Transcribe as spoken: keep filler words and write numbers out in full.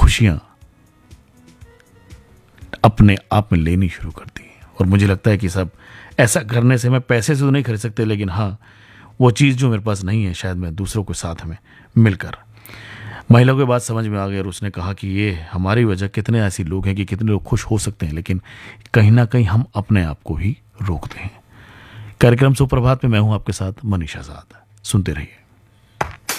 खुशियां अपने आप में लेनी शुरू कर दी। और मुझे लगता है कि सब ऐसा करने से मैं पैसे से तो नहीं खरीद सकते, लेकिन हाँ, वो चीज़ जो मेरे पास नहीं है शायद मैं दूसरों के साथ में मिलकर। महिला को बात समझ में आ गई और उसने कहा कि ये हमारी वजह कितने ऐसे लोग हैं कि कितने लोग खुश हो सकते हैं, लेकिन कहीं ना कहीं हम अपने आप को ही रोकते हैं। कार्यक्रम सुप्रभात में मैं हूं आपके साथ मनीष आजाद। सुनते रहिए।